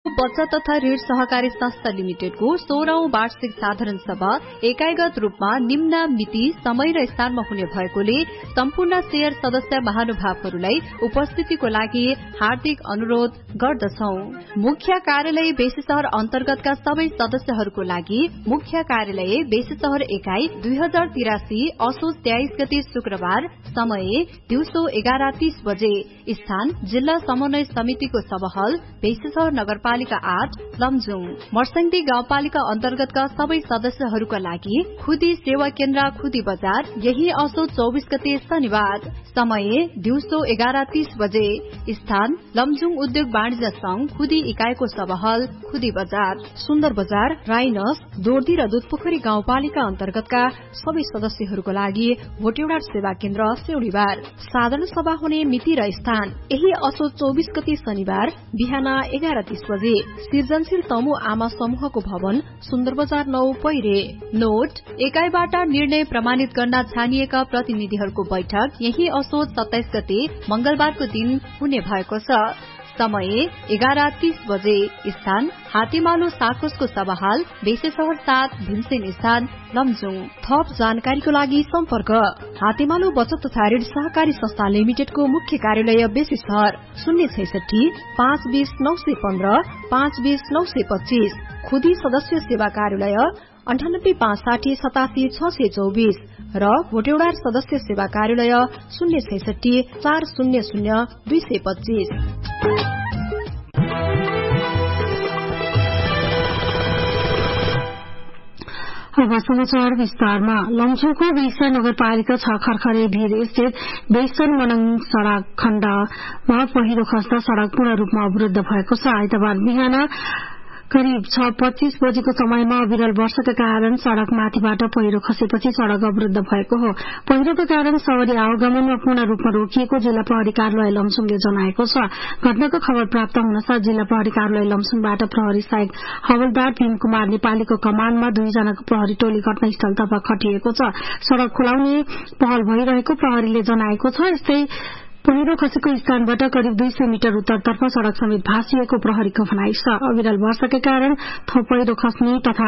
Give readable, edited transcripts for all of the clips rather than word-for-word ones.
बचत तथा ऋण सहकारी संस्था लिमिटेडको 16औं वार्षिक साधारण सभा एकाइगत रूपमा निम्न मिति समय र स्थानमा हुने भएकोले सम्पूर्ण शेयर सदस्य महानुभावहरूलाई उपस्थितिको लागि हार्दिक अनुरोध गर्दछौ। मुख्य कार्यालय बेसी शहर अन्तर्गतका सबै सदस्यहरूको लागि मुख्य कार्यालय बेसी शहर एकाइ 2083 असोज 23 गते शुक्रबार समय दिउँसो 11:30 बजे। स्थान जिल्ला समन्वय समितिको सभाहल बेसी शहर नगरपालिका 8 लमजुङ। मर्सङ्दी गाउँपालिका अन्तर्गतका सबै सदस्यहरूका लागि खुदी सेवा केन्द्र खुदी बजार यही असोज 24 गते शनिबार समय दिउँसो 11:30 बजे। स्थान लमजुङ उद्योग वाणिज्य संघ खुदी इकाइको सभाहल खुदी बजार। सुन्दर बजार राइनस दोर्दी र दुधपोखरी गाउँपालिका अन्तर्गतका सबै सदस्यहरूको लागि भोटेउडा सेवा केन्द्र सेउडीबार। साधारण सभा हुने मिति र स्थान यही असोज 24 गते शनिबार बिहान 11:30 बजे। सृजनशील तमु आमा समूहको भवन सुन्दर बजार 9 पैरे। नोट एकाइबाट निर्णय प्रमाणित गर्न छानिएका प्रतिनिधिहरूको बैठक यही असोज 27 गते मंगलबारको दिन हुने भएको छ। समय 11:30 बजे। स्थान हातेमालो साकोसको सभाहाल बेसे शहर 7 भीमसेन स्थान लमजुङ। थप जानकारीको लागि सम्पर्क हातेमालो बचत तथा ऋण सहकारी संस्था लिमिटेडको मुख्य कार्यालय बेसी शहर 066 520 915 520 925। खुदी सदस्य सेवा कार्यालय 98 560 87 624 र भोटेउडा सदस्य सेवा कार्यालय 066 400 225। अब समाचार विस्तारमा। लमजुङको बेसा नगरपालिका 6 खरखरे भीर स्थित बेसन मनङ सड़क खण्डमा पहिरो खस्दा सड़क पूर्ण रूपमा अवरुद्ध भएको छ। आइतबार बिहान करिब 6:25 बजेको समयमा अविरल वर्षाका कारण सड़क माथिबाट पहिरो खसेपछि सड़क अवरुद्ध भएको हो। पहिरोका कारण सवारी आवागमनमा पूर्ण रूपमा रोकिएको जिल्ला प्रहरी कार्यालय लमजुङले जनाएको छ। घटनाको खबर प्राप्त हुनसाथ जिल्ला प्रहरी कार्यालय लमजुङबाट प्रहरी सहायक हवलदार भीम कुमार नेपालीको कमानमा 2 जनाको प्रहरी टोली घटनास्थलतर्फ खटिएको छ। सड़क खुलाउने पहल भइरहेको प्रहरीले जनाएको छ। यस्तै पहिरो खसेको स्थानबाट करिब 200 मिटर उत्तरतर्फ सड़क समेत भाँसिएको प्रहरीको भनाइ छ। अविरल वर्षाका कारण थप पहिरो खस्ने तथा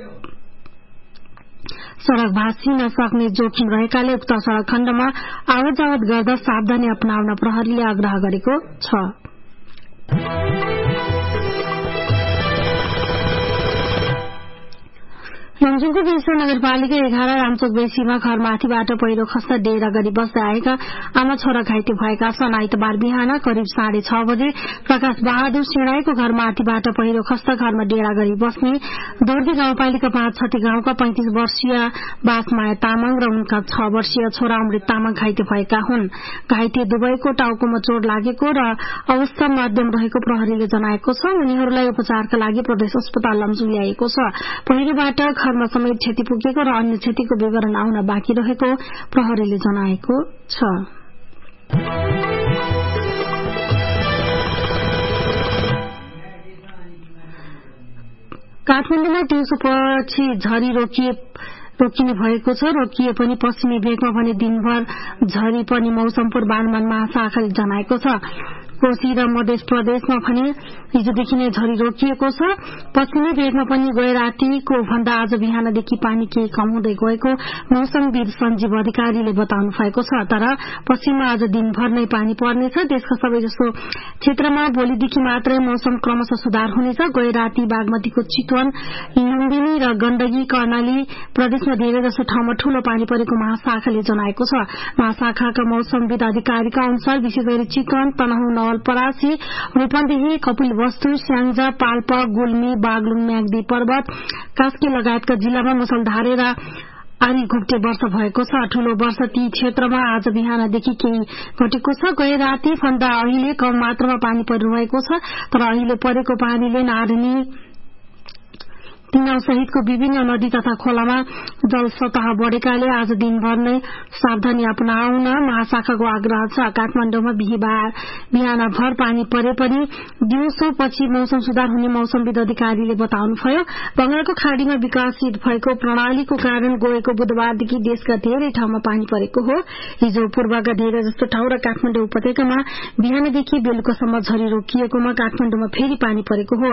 सड़क भाँसिन सक्ने जोखिम रहेकाले उक्त सड़क खण्डमा आवत जावत गर्दा सावधानी अपनाउन प्रहरीले आग्रह गरेको छ। लमजुङको बेसी नगरपालिका 11 रामचोक बेसीमा घरमाथिबाट पहिरो खस्दा डेरा गरी बस्दै आएका आमा छोरा घाइते भएका छन्। आइतबार बिहान करिब 6:30 बजे प्रकाश बहादुर सिंडाईको घरमाथिबाट पहिरो खस्दा घरमा डेरा गरी बस्ने दोर्दी गाउँपालिका 5 छठी गाउँका 35 वर्षीय बासमाया तामाङ र उनका 6 वर्षीय छोरा अमृत तामाङ घाइते भएका हुन्। घाइते दुवैको टाउकोमा चोट लागेको र अवस्था मध्यम रहेको प्रहरीले जनाएको छ। उनीहरूलाई उपचारका लागि प्रदेश अस्पताल लमजुङ ल्याएको छ। पहिरोबाट घरमा समेत क्षति पुगेको र अन्य क्षतिको विवरण आउन बाँकी रहेको प्रहरीले जनाएको छ। काठमाडौँमा दिउँसोपछि झरी रोकिने भएको छ। रोकिए पनि पश्चिमी भेगमा भने दिनभर झरी पनि मौसम पूर्वानुमान महाशाखाले जनाएको छ। कोशी र मध्य प्रदेशमा भने हिजोदेखि नै झरी रोकिएको छ। पश्चिमी भेगमा पनि गए रातिको भन्दा आज बिहानदेखि पानी केही कम हुँदै गएको मौसमविद सञ्जीव अधिकारीले बताउनु भएको छ। तर पश्चिममा आज दिनभर नै पानी पर्नेछ। देशका सबैजसो क्षेत्रमा भोलिदेखि मात्रै मौसम क्रमशः सुधार हुनेछ। गए राति बागमतीको चितवन, लुम्बिनी र गण्डकी कर्णाली प्रदेशमा धेरै जसो ठाउँमा ठूलो पानी परेको महाशाखाले जनाएको छ। महाशाखाका मौसमविद अधिकारीका अनुसार विशेष गरी चितवन, तनहुँ, नवलपरासी, रूपन्देही, कपिलवस्तु, स्याङ्जा, पाल्पा, गुल्मी, बागलुङ, म्याग्दी पर्वत, कास्की लगायतका जिल्लामा मुसलधारे र आनी घुप्टे वर्षा भएको छ। ठूलो वर्षा ती क्षेत्रमा आज बिहानदेखि केही घटेको छ। गए राति भन्दा अहिले कम मात्रामा पानी परिरहेको छ। तर अहिले परेको पानीले नारायणी तिनाउ सहितको विभिन्न नदी तथा खोलामा जल सतह बढ़ेकाले आज दिनभर नै सावधानी अपनाउन महाशाखाको आग्रह छ। काठमाडौँमा बिहानभर पानी परे पनि दिउँसोपछि मौसम सुधार हुने मौसमविद अधिकारीले बताउनुभयो। बंगालको खाड़ीमा विकसित भएको प्रणालीको कारण गएको बुधबारदेखि देशका धेरै ठाउँमा पानी परेको हो। हिजो पूर्वका धेरै जस्तो ठाउँ र काठमाडौँ उपत्यकामा बिहानदेखि बेलुकासम्म झरी रोकिएकोमा काठमाडौँमा फेरि पानी परेको हो।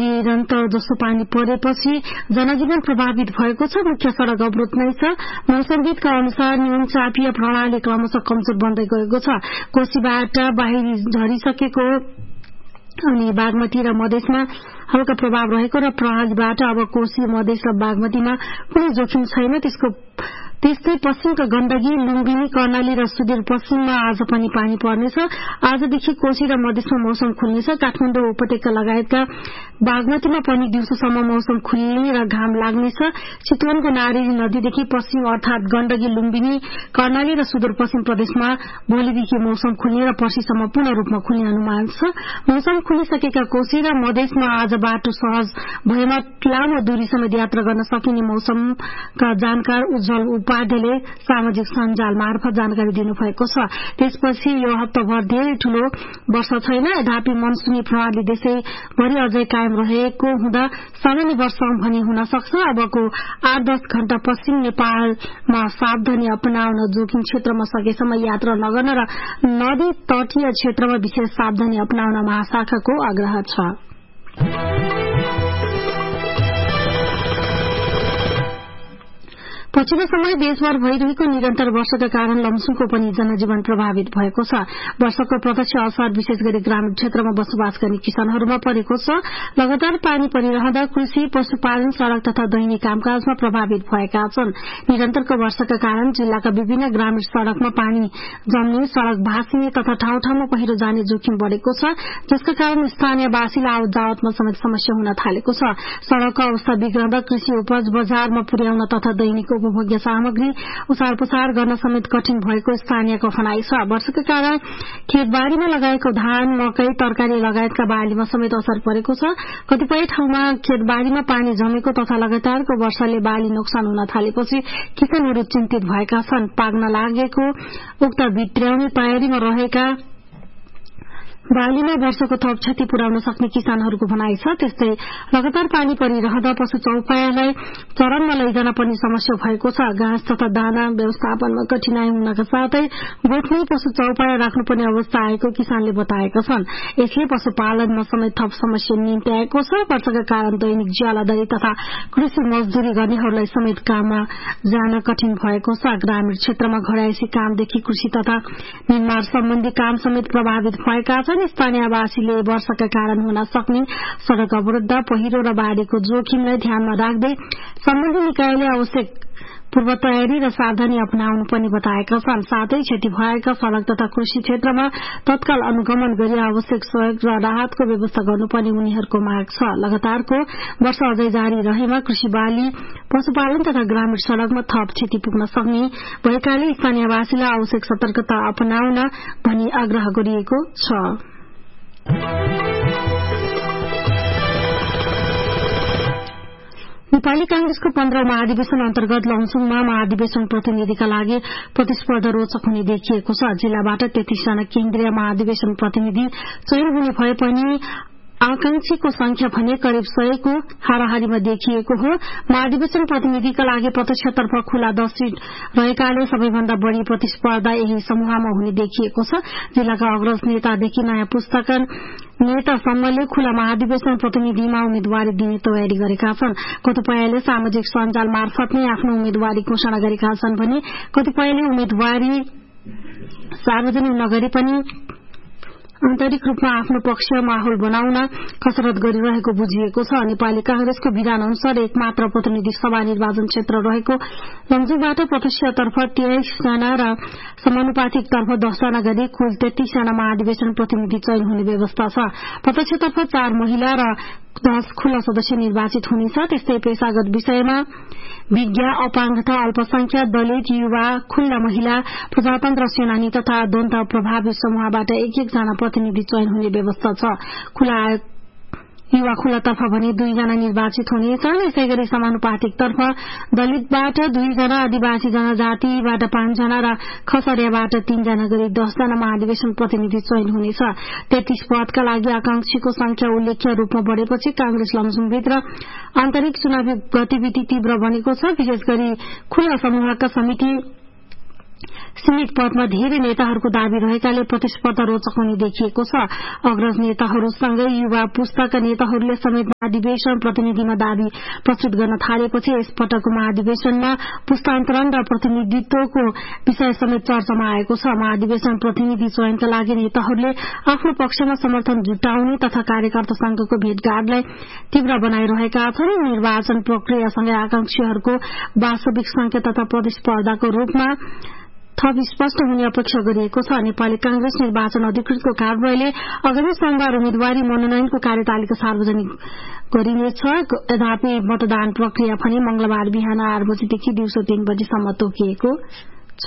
निरन्तर जसो पानी परेपछि जनजीवन प्रभावित भएको छ। मुख्य सड़क अवरोध नै छ। मौसमविदका अनुसार न्यून चापीय प्रणाली क्रमशः कमजोर बन्दै गएको छ। कोशीबाट बाहिरी झरिसकेको अनि बागमती र मधेसमा हल्का प्रभाव रहेको र प्रणालीबाट अब कोशी मधेस र बागमतीमा कुनै जोखिम छैन। त्यस्तै पश्चिमका गण्डकी लुम्बिनी कर्णाली र सुदूरपश्चिममा आज पनि पानी पर्नेछ। आजदेखि कोशी र मधेसमा मौसम खुल्नेछ। काठमाडौँ उपत्यका लगायतका बागमतीमा पनि दिउँसोसम्म मौसम खुल्ने र घाम लाग्नेछ। चितवनको नारेली नदीदेखि पश्चिम अर्थात गण्डकी लुम्बिनी कर्णाली र सुदूरपश्चिम प्रदेशमा भोलिदेखि मौसम खुल्ने र पर्सिसम्म पूर्ण रूपमा खुल्ने अनुमान छ। मौसम खुलिसकेका कोशी र मधेसमा आज बाटो सहज भएमा लामो दूरीसम्म यात्रा गर्न सकिने मौसमका जानकार उज्जवल उपाध्यायले सामाजिक सञ्जाल मार्फत जानकारी दिनुभएको छ। त्यसपछि यो हप्ताभर धेरै ठूलो वर्षा छैन। यद्यपि मनसुनी प्रणाली देशैभरि अझै कायम रहेको हुँदा सामान्य वर्षा भने हुन सक्छ। अबको 8-10 घण्टा पश्चिम नेपालमा सावधानी अपनाउन, जोखिम क्षेत्रमा सकेसम्म यात्रा नगर्न र नदी तटीय क्षेत्रमा विशेष सावधानी अपनाउन महाशाखाको आग्रह छ। पछिल्लो समय देशभर भइरहेको निरन्तर वर्षाका कारण लमसुङको पनि जनजीवन प्रभावित भएको छ। वर्षाको प्रत्यक्ष असर विशेष गरी ग्रामीण क्षेत्रमा बसोबास गर्ने किसानहरूमा परेको छ। लगातार पानी परिरहँदा कृषि, पशुपालन, सड़क तथा दैनिक कामकाजमा प्रभावित भएका छन्। निरन्तरको वर्षाका कारण जिल्लाका विभिन्न ग्रामीण सड़कमा पानी जम्ने, सड़क भासिने तथा ठाउँ ठाउँमा पहिरो जाने जोखिम बढ़ेको छ, जसका कारण स्थानीयवासीलाई आवत जावतमा समेत समस्या हुन थालेको छ। सड़कको अवस्था बिग्रँदा कृषि उपज बजारमा पुर्याउन तथा दैनिक उपभोग्य सामग्री उसार पुसार गर्न समेत कठिन भएको स्थानीयको भनाइ छ। वर्षाका कारण खेतबारीमा लगाएको धान, मकै, तरकारी लगायतका बालीमा समेत असर परेको छ। कतिपय ठाउँमा खेतबारीमा पानी जमेको तथा लगातारको वर्षाले बाली नोक्सान हुन थालेपछि किसानहरू चिन्तित भएका छन्। पाक्न लागेको उक्त भित्र्याउने तयारीमा रहेका बालीमा वर्षको थप क्षति पुर्याउन सक्ने किसानहरूको भनाइ छ। त्यस्तै लगातार पानी परिरहँदा पशु चौपायालाई चरनमा लैजान पनि समस्या भएको छ। घाँस तथा दाना व्यवस्थापनमा कठिनाई हुनका साथै गोठमै पशु चौपाया राख्नुपर्ने अवस्था आएको किसानले बताएका छन्। यसले पशुपालनमा समेत थप समस्या निम्त्याएको छ। वर्षाका कारण दैनिक ज्यालादारी तथा कृषि मजदूरी गर्नेहरूलाई समेत काममा जान कठिन भएको छ। ग्रामीण क्षेत्रमा घरायसी कामदेखि कृषि तथा निर्माण सम्बन्धी काम समेत प्रभावित भएका छन्। स्थानीयवासीले वर्षाका कारण हुन सक्ने सड़क अवरोध, पहिरो र बाढ़ीको जोखिमलाई ध्यानमा राख्दै सम्बन्धित निकायले आवश्यक पूर्व तयारी र सावधानी अपनाउनु पनि बताएका छन्। साथै क्षति भएका सड़क तथा कृषि क्षेत्रमा तत्काल अनुगमन गरी आवश्यक सहयोग र राहतको व्यवस्था गर्नुपर्ने उनीहरूको माग छ। लगातारको वर्षा अझै जारी रहेमा कृषि, बाली, पशुपालन तथा ग्रामीण सड़कमा थप क्षति पुग्न सक्ने भएकाले स्थानीयवासीलाई आवश्यक सतर्कता अपनाउन भनी आग्रह गरिएको छ। नेपाली कांग्रेसको 15औं महाधिवेशन अन्तर्गत लमसुङमा महाधिवेशन प्रतिनिधिका लागि प्रतिस्पर्धा रोचक हुने देखिएको छ। जिल्लाबाट 33 जना केन्द्रीय महाधिवेशन प्रतिनिधि चयन हुने भए पनि आकांक्षीको संख्या भने करिब 100 को हाराहारीमा देखिएको हो। महाधिवेशन प्रतिनिधिका लागि प्रत्यक्षतर्फ खुला 10 सीट रहेकाले सबैभन्दा बढ़ी प्रतिस्पर्धा यही समूहमा हुने देखिएको छ। जिल्लाका अग्रज नेतादेखि नयाँ पुस्ताका नेतासम्मले खुला महाधिवेशन प्रतिनिधिमा उम्मेद्वारी दिने तयारी गरेका छन्। कतिपयले सामाजिक सञ्जाल मार्फत नै आफ्नो उम्मेद्वारी घोषणा गरेका छन् भने कतिपयले उम्मेद्वारी सार्वजनिक नगरी पनि आन्तरिक रूपमा आफ्नो पक्षीय माहौल बनाउन कसरत गरिरहेको बुझिएको छ। नेपाली कांग्रेसको विधान अनुसार एक मात्र प्रतिनिधि सभा निर्वाचन क्षेत्र रहेको लमजुङबाट प्रत्यक्षतर्फ 23 जना र समानुपातिक तर्फ 10 जना गरी कुल 33 जना महाधिवेशन प्रतिनिधि चयन हुने व्यवस्था छ। प्रत्यक्षतर्फ 4 महिला र 10 खुला सदस्य निर्वाचित हुनेछ। त्यस्तै पेशागत विषयमा विज्ञ, अपाङ्गता, अल्पसंख्यक, दलित, युवा, खुल्ला महिला, प्रजातन्त्र सेनानी तथा द्वन्द्व प्रभावित समूहबाट एक जना प्रतिनिधि चयन हुने व्यवस्था छ। युवा खुल्लातर्फ भने 2 जना निर्वाचित हुनेछन्। यसैगरी समानुपातिक तर्फ दलितबाट 2 जना, आदिवासी जनजातिबाट 5 जना र खसरियाबाट 3 जना गरी 10 जना महाधिवेशन प्रतिनिधि चयन हुनेछ। 33 पदका लागि आकांक्षीको संख्या उल्लेख्य रूपमा बढ़ेपछि कांग्रेस लमजुङभित्र आन्तरिक चुनावी गतिविधि तीव्र बनेको छ। विशेष गरी खुल्ला समूहका समिति सिनेट पदमा धेरै नेताहरूको दावी रहेकाले प्रतिस्पर्धा रोचक हुने देखिएको छ। अग्रज नेताहरूसँगै युवा पुस्ताका नेताहरूले समेत महाधिवेशन प्रतिनिधिमा दावी प्रस्तुत गर्न थालेपछि यसपटकको महाधिवेशनमा पुस्तान्तरण र प्रतिनिधित्वको विषय समेत चर्चामा आएको छ। महाधिवेशन प्रतिनिधि चयनका लागि नेताहरूले आफ्नो पक्षमा समर्थन जुटाउने तथा कार्यकर्तासँगको भेटघाटलाई तीव्र बनाइरहेका छन्। निर्वाचन प्रक्रियासँगै आकांक्षीहरूको वास्तविक संख्या तथा प्रतिस्पर्धाको रूपमा थप स्पष्ट हुने अपेक्षा गरिएको छ। नेपाली कांग्रेस निर्वाचन अधिकृतको कार्यालयले आगामी सोमबार उम्मेद्वारी मनोनयनको कार्यतालिका सार्वजनिक गरिनेछ। तथापि मतदान प्रक्रिया भने मंगलबार बिहान 8 बजेदेखि दिउँसो 3 बजेसम्म तोकिएको छ।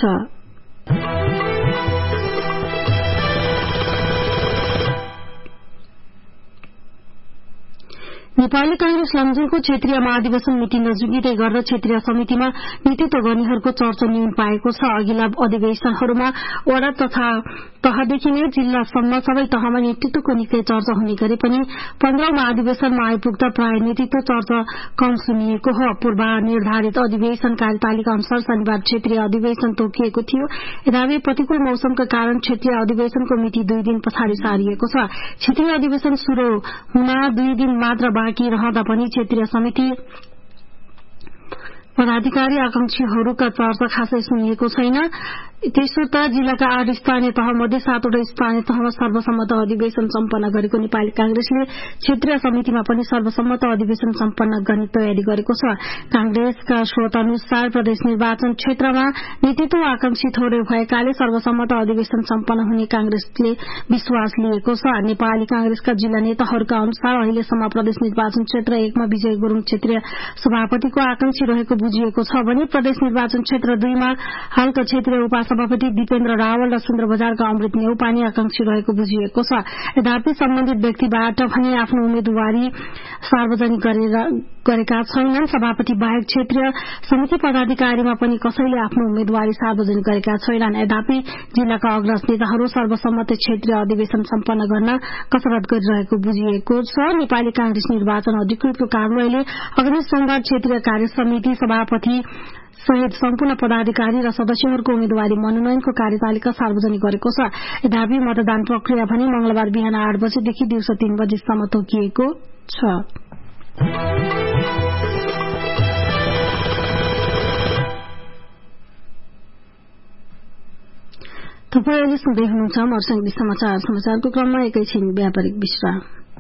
नेपाली कांग्रेस लमजुङको क्षेत्रीय महाधिवेशन मिति नजिकै गरेर क्षेत्रीय समितिमा नेतृत्व गर्नेहरूको चर्चा न्यून पाएको छ। अघिल्ला अधिवेशनहरूमा वडा तथा तहदेखि नै जिल्लासम्म सबै तहमा नेतृत्वको निकै चर्चा हुने गरे पनि 15औं महाधिवेशनमा आइपुग्दा प्राय नेतृत्व चर्चा कम सुनिएको हो। पूर्व निर्धारित अधिवेशन कार्यतालिका अनुसार शनिबार क्षेत्रीय अधिवेशन तोकिएको थियो। यद्यपि प्रतिकूल मौसमका कारण क्षेत्रीय अधिवेशनको मिति 2 दिन पछाडि सारिएको छ। क्षेत्रीय अधिवेशन शुरू हुन 2 दिन मात्र बाँकी रहँदा पनि क्षेत्रीय समिति पदाधिकारी आकांक्षीहरूका चर्चा खासै सुनिएको छैन। त्यसो त जिल्लाका 8 स्थानीय तह मध्ये 7वटा स्थानीय तहमा सर्वसम्मत अधिवेशन सम्पन्न गरेको नेपाली कांग्रेसले क्षेत्रीय समितिमा पनि सर्वसम्मत अधिवेशन सम्पन्न गर्ने तयारी गरेको छ। कांग्रेसका स्रोत अनुसार प्रदेश निर्वाचन क्षेत्रमा नेतृत्व आकांक्षी थोरै भएकाले सर्वसम्मत अधिवेशन सम्पन्न हुने कांग्रेसले विश्वास लिएको छ। नेपाली कांग्रेसका जिल्ला नेताहरूका अनुसार अहिलेसम्म प्रदेश निर्वाचन क्षेत्र 1 मा विजय गुरुङ क्षेत्रीय सभापतिको आकांक्षी रहेको बुझिएको छ भने प्रदेश निर्वाचन क्षेत्र 2 मा हालका क्षेत्रीय सभापति दीपेन्द्र रावल र सुन्द्रबजारका अमृत नेउपाने आकांक्षी रहेको बुझिएको छ। यद्यपि सम्बन्धित व्यक्तिबाट भने आफ्नो उम्मेदवारी सार्वजनिक गरेका छैनन्। सभापति बाहेक क्षेत्रीय समिति पदाधिकारीमा पनि कसैले आफ्नो उम्मेदवारी सार्वजनिक गरेका छैनन्। यद्यपि जिल्लाका अग्रज नेताहरू सर्वसम्मत क्षेत्रीय अधिवेशन सम्पन्न गर्न कसरत गरिरहेको बुझिएको छ। नेपाली कांग्रेस निर्वाचन अधिकृतको कार्यालयले आगामी सोमबार क्षेत्रीय कार्य समिति सभापति सहित सम्पूर्ण पदाधिकारी र सदस्यहरूको उम्मेदवारी मनोनयनको कार्यतालिका सार्वजनिक गरेको छ। यद्यपि मतदान प्रक्रिया भने मंगलबार बिहान 8 बजेदेखि दिउँसो 3 बजेसम्म तोकिएको छ। तपाईं अहिले सुन्दै हुनुहुन्छ मर्स्याङ समाचार। समाचारको क्रममा एकैछिन व्यापारिक विश्राम।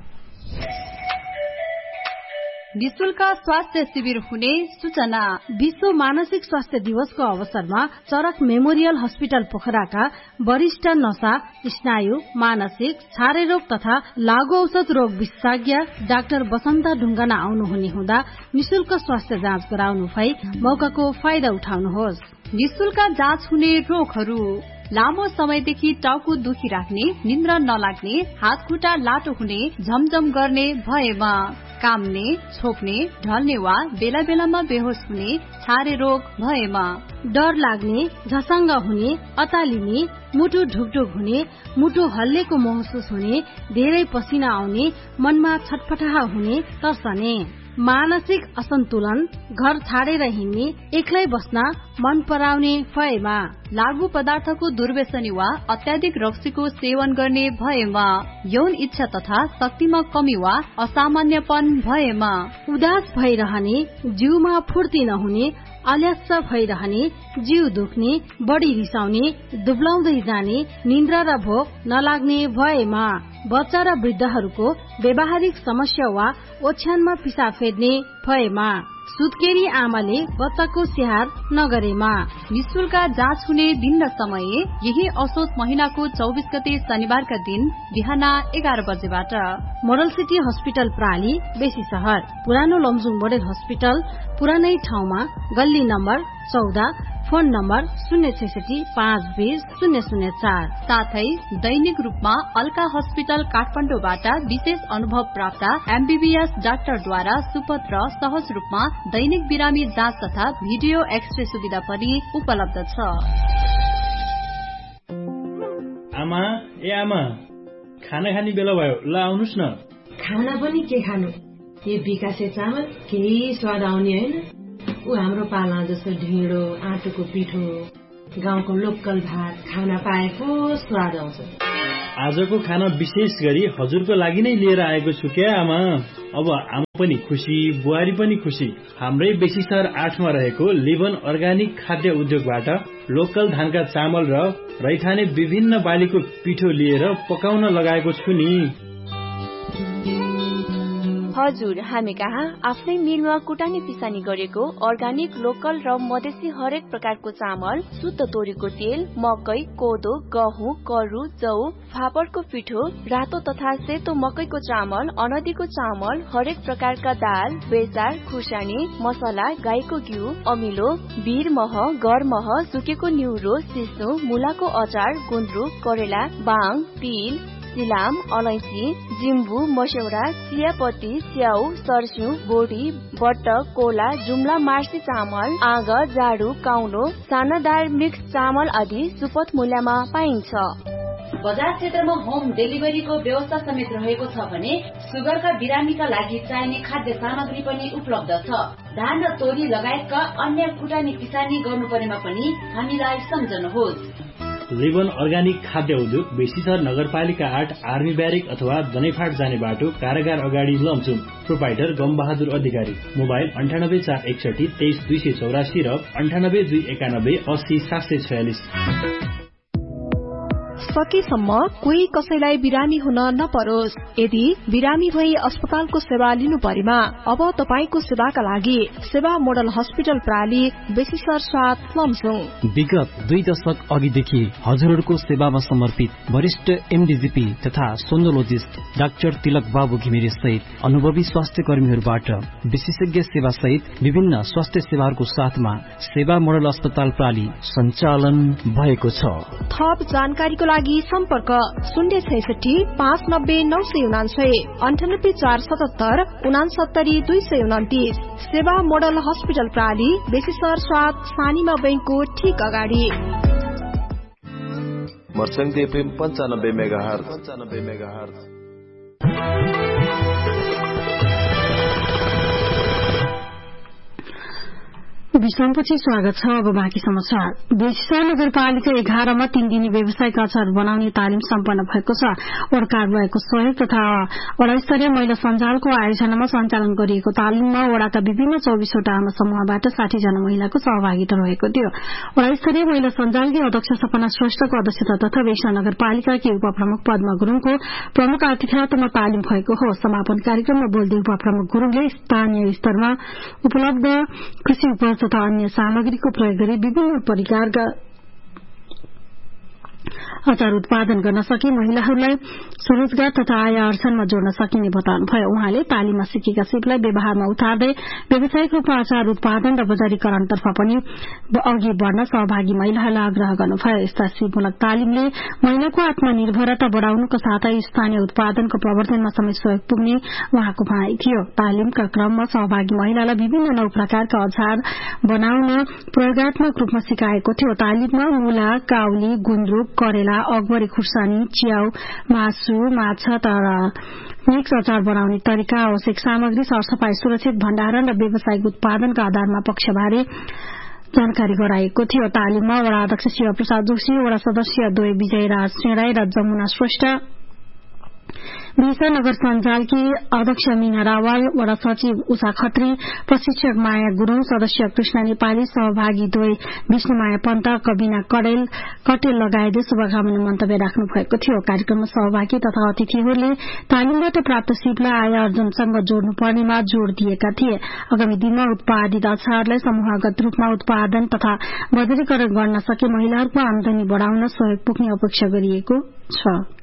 निशुल्क स्वास्थ्य शिविर हुने सूचना। विश्व मानसिक स्वास्थ्य दिवसको अवसरमा चरक मेमोरियल हस्पिटल पोखराका वरिष्ठ नशा, स्नायु, मानसिक, छारे रोग तथा लागू औषध रोग विशेषज्ञ डाक्टर बसन्त ढुङ्गाना आउनुहुने हुँदा निशुल्क स्वास्थ्य जाँच गराउनु भई मौकाको फाइदा उठाउनुहोस्। निशुल्क जाँच हुने रोगहरू: लामो समयदेखि टाउको दुखिराख्ने, निन्द्रा नलाग्ने, हात खुट्टा लाटो हुने, झमझम गर्ने भएमा, काम्ने, छोप्ने, ढल्ने वा बेला बेलामा बेहोस हुने, छारे रोग भएमा, डर लाग्ने, झसङ्ग हुने, अतालिने, मुटु ढुकढुक हुने, मुटु हल्लेको महसुस हुने, धेरै पसिना आउने, मनमा छटपटाह हुने, तर्सने, मानसिक असन्तुलन, घर छाडेर हिँड्ने, एक्लै बस्न मन पराउने भएमा, लागू पदार्थको दुर्व्यसनी वा अत्याधिक रक्सीको सेवन गर्ने भएमा, यौन इच्छा तथा शक्तिमा कमी वा असामान्यपन भएमा, उदास भइरहने, जिउमा फुर्ती नहुने, आलस्य भइरहने, जिउ दुख्ने, बढी रिसाउने, दुब्लाउँदै जाने, निन्द्रा र भोक नलाग्ने भएमा, बच्चा र वृद्धहरूको व्यावहारिक समस्या वा ओछ्यानमा पिसाब फेर्ने भएमा, सुत्केरी आमाले बच्चाको स्याहार नगरेमा। निशुल्क जाँच हुने दिन र समय यही असोज महिनाको 24 गते शनिबारका दिन बिहान 11 बजेबाट मोडल सिटी हस्पिटल प्राली बेसी शहर, पुरानो लमजुङ मोडल हस्पिटल पुरानै ठाउँमा, गल्ली नम्बर 14, फोन नम्बर 066-520-004। साथै दैनिक रूपमा अल्का हस्पिटल काठमाडौँबाट विशेष अनुभव प्राप्त MBBS डाक्टरद्वारा सुपथ र सहज रूपमा दैनिक बिरामी जाँच तथा भिडियो एक्सरे सुविधा पनि उपलब्ध छ। आमा, ए आमा, खाना खाने बेला भयो, ल आउनुस् न। खाना पनि के खानु, यो विकासे चामल केही स्वाद आउने होइन। ऊ हाम्रो पाला जस्तो ढिँडो, आँटोको पिठो, गाउँको लोकल भात खान पाएको स्वाद आउँछ। आजको खाना विशेष गरी हजुरको लागि नै लिएर आएको छु क्या आमा। अब आमा पनि खुसी, बुहारी पनि खुसी। हाम्रै बेसी सहर 8 मा रहेको लिभन अर्गानिक खाद्य उद्योगबाट लोकल धानका चामल र रैथाने विभिन्न बालीको पिठो लिएर पकाउन लगाएको छु नि। हजुर, हामी कहाँ आफ्नै मिलमा कुटानी पिसानी गरेको अर्गानिक, लोकल र मधेसी हरेक प्रकारको चामल, शुद्ध तोरीको तेल, मकै, कोदो, गहुँ, करु, जौ, फापरको पिठो, रातो तथा सेतो मकैको चामल, अनदीको चामल, हरेक प्रकारका दाल, बेसार, खुर्सानी, मसला, गाईको घिउ, अमिलो, भिर मह, गर मह, सुकेको निउरो, सिस्नो, मुलाको अचार, गुन्द्रुक, करेला, बाङ, तिल, सिलाम, अलैँची, जिम्बु, मस्यौरा, चियापत्ती, स्याउ, सर्स्यु, बोडी, बट्ट, कोला, जुम्ला, मार्सी चामल, आग, जाडु, काउलो, सानादार मिक्स चामल आदि सुपथ मूल्यमा पाइन्छ। बजार क्षेत्रमा होम डेलिभरीको व्यवस्था समेत रहेको छ भने सुगरका बिरामीका लागि चाहिने खाद्य सामग्री पनि उपलब्ध छ। धान र तोरी लगायतका अन्य कुटानी पिसानी गर्नुपर्नेमा पनि हामीलाई सम्झनुहोस्। लिभन अर्गानिक खाद्य उद्योग बेसीसर नगरपालिका 8 आर्मी ब्यारेक अथवा दनैफाट जाने बाटो कारागार अगाडि लमचुम। प्रोपाइटर गमबहादुर अधिकारी। मोबाइल 9841 23284 र 982191 80746। सकेसम्म कोही कसैलाई बिरामी हुन नपरोस्। यदि बिरामी भई अस्पतालको सेवा लिनु परेमा अब तपाईको सेवाका लागि सेवा मोडल हस्पिटल प्राली बेसीसर 7 लमजुङ। विगत 2 दशक अघिदेखि हजुरहरूको सेवामा समर्पित वरिष्ठ एमडीजीपी तथा सोनोलोजिस्ट डाक्टर तिलक बाबु घिमिरे सहित अनुभवी स्वास्थ्य कर्मीहरूबाट विशेषज्ञ सेवा सहित विभिन्न स्वास्थ्य सेवाहरूको साथमा सेवा मोडल अस्पताल प्राली सञ्चालन भएको छ। थप जानकारीको लागि सम्पर्क 066 590 999 98 477 69 229। सेवा मोडल हस्पिटल प्राली बेसीसर 7 सानीमा बैंकको ठीक अगाडि। मर्सङ्गी एफएम 95 मेगाहर्ज। विश्रामपछि स्वागत छ। अब बाँकी समाचार। बेसीसर नगरपालिका 11 मा 3 दिने व्यवसायिक अचार बनाउने तालिम सम्पन्न भएको छ। वडा कार्यालयको सहयोग तथा वडा स्तरीय महिला सञ्जालको आयोजनामा सञ्चालन गरिएको तालिममा वडाका विभिन्न 24 वटा आमा समूहबाट 60 जना महिलाको सहभागिता रहेको थियो। वडा स्तरीय महिला सञ्जालकी अध्यक्ष सपना श्रेष्ठको अध्यक्षता तथा बेसीसर नगरपालिकाकी उपप्रमुख पद्मा गुरुङको प्रमुख आतिथ्यमा तालिम भएको हो। समापन कार्यक्रममा बोल्दै उपप्रमुख गुरुङले स्थानीय स्तरमा उपलब्ध कृषि उपज तथा अन्य सामग्रीको प्रयोग गरी विभिन्न प्रकारका अचार उत्पादन गर्न सके महिलाहरूलाई स्वरोजगार तथा आय आर्जनमा जोड्न सकिने बताउनुभयो। उहाँले तालिममा सिकेका सिपलाई व्यवहारमा उतार्दै व्यावसायिक रूपमा अचार उत्पादन र बजारीकरणतर्फ पनि अघि बढ्न सहभागी महिलाहरूलाई आग्रह गर्नुभयो। यस्ता सिपमूलक तालिमले महिलाको आत्मनिर्भरता बढ़ाउनुको साथै स्थानीय उत्पादनको प्रवर्धनमा समेत सहयोग पुग्ने उहाँको भनाइ थियो। तालिमका क्रममा सहभागी महिलालाई विभिन्न नौ प्रकारका अचार बनाउन प्रयोगात्मक रूपमा सिकाएको थियो। तालिममा मुला, काउली, गुन्द्रुक, करेला, अगबरी, खुर्सानी, च्याउ, मासु, माछा तर मिक्स अचार बनाउने तरिका, आवश्यक सामग्री, सरसफाई, सुरक्षित भण्डारण र व्यावसायिक उत्पादनका आधारमा पक्षबारे जानकारी गराएको थियो। तालिममा वडा अध्यक्ष शिवप्रसाद जोशी, वडा सदस्य 2 विजयराज सेडाई र जमुना श्रेष्ठ, बेसीसर नगर सञ्जालकी अध्यक्ष मीना रावल, वडा सचिव उषा खत्री, प्रशिक्षक माया गुरूङ, सदस्य कृष्ण नेपाली, सहभागी 2 विष्णुमाया पन्त, कविना कटेल लगायतले शुभकामना मन्तव्य राख्नु भएको थियो। कार्यक्रममा सहभागी तथा अतिथिहरूले तालिमबाट प्राप्त सिपलाई आय आर्जनसँग जोड्नुपर्नेमा जोड़ दिएका थिए। आगामी दिनमा उत्पादित अचारलाई समूहगत रूपमा उत्पादन तथा बजारीकरण गर्न सके महिलाहरूको आमदानी बढ़ाउन सहयोग पुग्ने अपेक्षा गरिएको छ।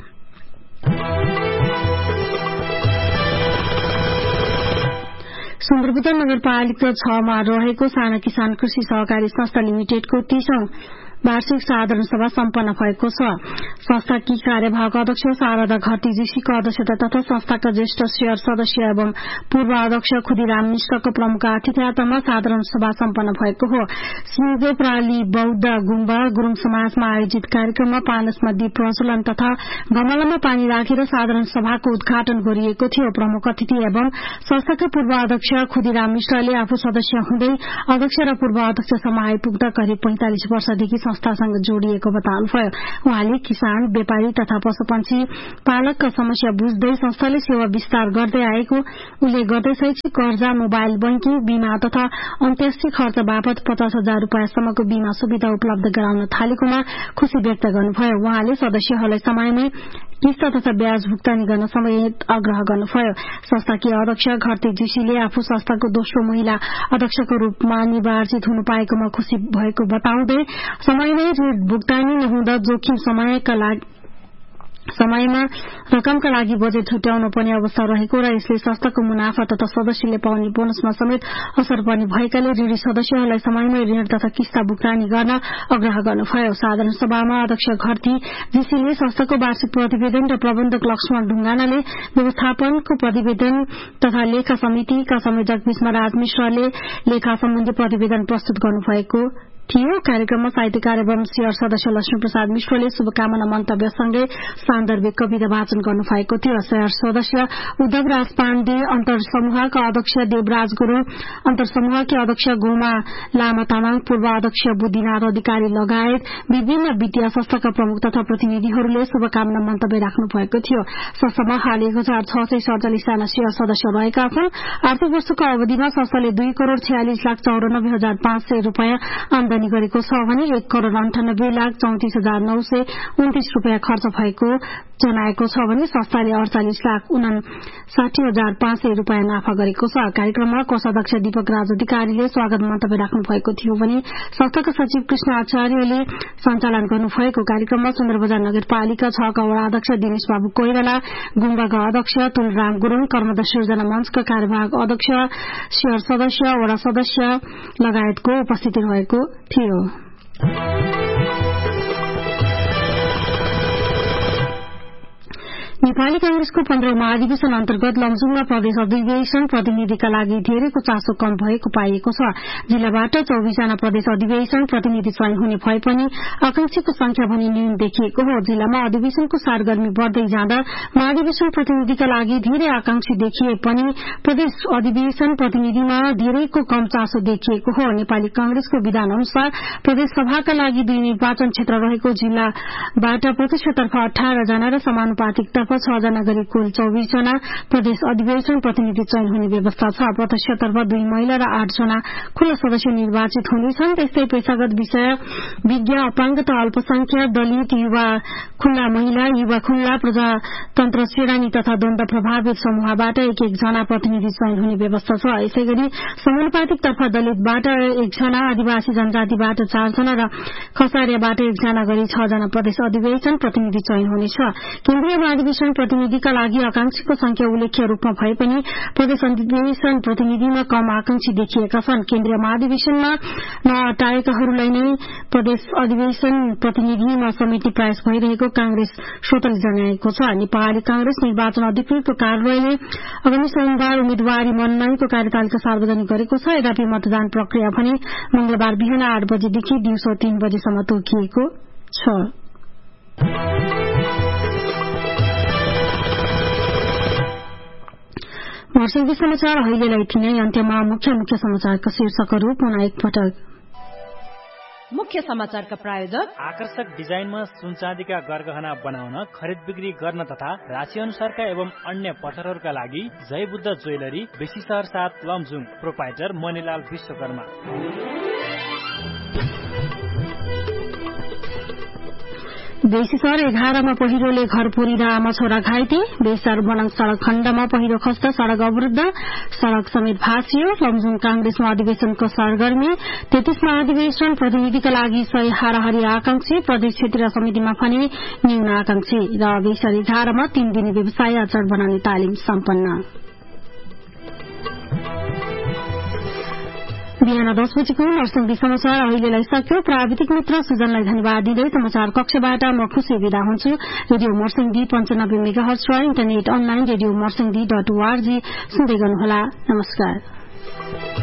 सुन्दरबुद्ध नगरपालिका 6 मा रहेको साना किसान कृषि सहकारी संस्था लिमिटेडको 30औं वार्षिक साधारण सभा सम्पन्न भएको छ। संस्थाकी कार्यवाहक अध्यक्ष शारदा घरती जोशीको अध्यक्षता तथा संस्थाका ज्येष्ठ शेयर सदस्य एवं पूर्व अध्यक्ष खुदीराम मिश्रको प्रमुख आतिथ्यतामा साधारण सभा सम्पन्न भएको हो। सिंगो प्राली बौद्ध गुम्बा गुरूङ समाजमा आयोजित कार्यक्रममा पानसमा दीप प्रज्वलन तथा गमलामा पानी राखेर साधारण सभाको उद्घाटन गरिएको थियो। प्रमुख अतिथि एवं संस्थाका पूर्व अध्यक्ष खुदीराम मिश्रले आफू सदस्य हुँदै अध्यक्ष र पूर्व अध्यक्षसम्म आइपुग्दा करिब 45 वर्षदेखि संस्थासँग जोडिएको बताउनुभयो। उहाँले किसान, व्यापारी तथा पशुपन्छी पालकका समस्या बुझ्दै संस्थाले सेवा विस्तार गर्दै आएको उल्लेख गर्दै शैक्षिक कर्जा, मोबाइल बैंकिङ, बीमा तथा अन्त्येष्टि खर्च बापत 50,000 रूपियाँसम्मको बीमा सुविधा उपलब्ध गराउन थालेकोमा खुशी व्यक्त गर्नुभयो। उहाँले सदस्यहरूलाई समयमै किस्त तथा ब्याज भुक्तानी गर्न समेत आग्रह गर्नुभयो। संस्थाकी अध्यक्ष घरती जीसीले आफू संस्थाको दोस्रो महिला अध्यक्षको रूपमा निर्वाचित हुनु पाएकोमा खुशी भएको बताउँदै समयमै ऋण भुक्तानी नहुँदा जोखिम समयमा रकमका लागि बजेट छुट्याउन पर्ने अवस्था रहेको र यसले संस्थाको मुनाफा तथा सदस्यले पाउने बोनसमा समेत असर पर्ने भएकाले ऋणी सदस्यहरूलाई समयमै ऋण तथा किस्ता भुक्तानी गर्न आग्रह गर्नुभयो। साधारण सभामा अध्यक्ष घरती जीसीले संस्थाको वार्षिक प्रतिवेदन र प्रबन्धक लक्ष्मण ढुङ्गानाले व्यवस्थापनको प्रतिवेदन तथा लेखा समितिका संयोजक विष्णुराज मिश्रले लेखा सम्बन्धी प्रतिवेदन प्रस्तुत गर्नुभएको थियो। कार्यक्रममा साहित्यकार एवं सियर सदस्य लक्ष्मीप्रसाद मिश्रले शुभकामना मन्तव्यसँगै सान्दर्भिक कविता वाचन गर्नुभएको थियो। सियर सदस्य उद्धवराज पाण्डे, अन्तरसमूहका अध्यक्ष देवराज गुरूङ, अन्तरसमूहकी अध्यक्ष गोमा लामा तामाङ, पूर्व अध्यक्ष बुद्धिनाथ अधिकारी लगायत विभिन्न वित्तीय संस्थाका प्रमुख तथा प्रतिनिधिहरूले शुभकामना मन्तव्य राख्नु भएको थियो। संस्थामा हाल 1,647 जना सियर सदस्य रहेका छन्। आर्थिक वर्षको अवधिमा संस्थाले 2,46,94,500 रूपियाँ आमदानी गरेको छ भने 1,98,34,929 रूपियाँ खर्च भएको जनाएको छ भने संस्थाले 48,59,500 रूपियाँ नाफा गरेको छ। कार्यक्रममा कोषाध्यक्ष दीपक राज अधिकारीले स्वागत मन्तव्य राख्नु भएको थियो भने संस्थाका सचिव कृष्ण आचार्यले सञ्चालन गर्नुभएको कार्यक्रममा सुन्दरबजार नगरपालिका 6 का वडा अध्यक्ष दिनेश बाबु कोइराला, गुम्बाका अध्यक्ष तुलराम गुरूङ, कर्मदा सिर्जना मञ्चका कार्यवाहक अध्यक्ष, सियर सदस्य, वडा सदस्य लगायतको उपस्थिति रहेको थियो। नेपाली कांग्रेसको 15औं महाधिवेशन अन्तर्गत लमजुङमा प्रदेश अधिवेशन प्रतिनिधिका लागि धेरैको चासो कम भएको पाइएको छ। जिल्लाबाट 24 जना प्रदेश अधिवेशन प्रतिनिधि चयन हुने भए पनि आकांक्षीको संख्या भने न्यून देखिएको हो। जिल्लामा अधिवेशनको सारगर्मी बढ्दै जाँदा महाधिवेशन प्रतिनिधिका लागि धेरै आकांक्षी देखिए पनि प्रदेश अधिवेशन प्रतिनिधिमा धेरैको कम चासो देखिएको हो। नेपाली कांग्रेसको विधान अनुसार प्रदेश सभाका लागि 2 निर्वाचन क्षेत्र रहेको जिल्लाबाट प्रत्यक्षतर्फ 18 जना र समानुपातिकतर्फ 6 जना गरी कुल 24 जना प्रदेश अधिवेशन प्रतिनिधि चयन हुने व्यवस्था छ। प्रत्यक्षतर्फ 2 महिला र 8 जना खुल्ला सदस्य निर्वाचित हुनेछन्। त्यस्तै पेशागत विषय, विज्ञ, अपाङ्गता, अल्पसंख्यक, दलित, युवा खुल्ला महिला, युवा खुल्ला, प्रजातन्त्र सेनानी तथा द्वन्द्व प्रभावित समूहबाट 1-1 जना प्रतिनिधि चयन हुने व्यवस्था छ। यसैगरी समानुपातिकतर्फ दलितबाट 1 जना, आदिवासी जनजातिबाट 4 जना र खसारियाबाट 1 जना गरी 6 जना प्रदेश अधिवेशन प्रतिनिधि चयन हुनेछ। केन्द्रीय महाधिवेशन प्रतिनिधिका लागि आकांक्षीको संख्या उल्लेख्य रूपमा भए पनि प्रदेश अधिवेशन प्रतिनिधिमा कम आकांक्षी देखिएका छन्। केन्द्रीय महाधिवेशनमा नअटाएकाहरूलाई नै प्रदेश अधिवेशन प्रतिनिधिमा समेट्ने प्रयास भइरहेको कांग्रेस सूत्रले जनाएको छ। नेपाली कांग्रेस निर्वाचन अधिकृतको कार्यालयले आगामी सोमबार उम्मेद्वारी मनोनयनको कार्यतालिका सार्वजनिक गरेको छ। यद्यपि मतदान प्रक्रिया भने मंगलबार बिहान 8 बजेदेखि दिउँसो 3 बजेसम्म तोकिएको छ। वर्षौंको समाचार अहिलेलाई यति नै। अन्त्यमा मुख्य समाचारका शीर्षकहरू पुनः एकपटक। मुख्य समाचारका प्रायोजक आकर्षक डिजाइनमा सुनचाँदीका गरगहना बनाउन, खरिद बिक्री गर्न तथा राशि अनुसारका एवं अन्य पत्थरहरूका लागि जय बुद्ध ज्वेलरी, बेसीसर 7 लमजुङ। प्रोपाइटर मणिलाल विश्वकर्मा। बेसीसर 11 मा पहिरोले घर पुरिँदा आमा छोरा घाइते। बेसीसर बनङ सड़क खण्डमा पहिरो खस्दा सड़क अवरुद्ध, सड़क समेत भासियो। लमजुङ कांग्रेस महाधिवेशनको सरगर्मी। 33 महाधिवेशन प्रतिनिधिका लागि 100 हाराहारी आकांक्षी। प्रदेश क्षेत्रीय समितिमा भने न्यून आकांक्षी। र बेसीसर 11 मा 3 दिने व्यवसाय अचार बनाउने तालिम सम्पन्न। बिहान 10 बजेको नर्सङदी समाचार अहिलेलाई सक्यो। प्राविधिक मित्र सुजनलाई धन्यवाद दिँदै समाचार कक्षबाट म खुशी विदा हुन्छु। रेडियो मर्सङदी 95 मेगाहर्ज र इन्टरनेट अनलाइन रेडियो मर्सङदी.org सुन्दै गर्नुहोला। नमस्कार।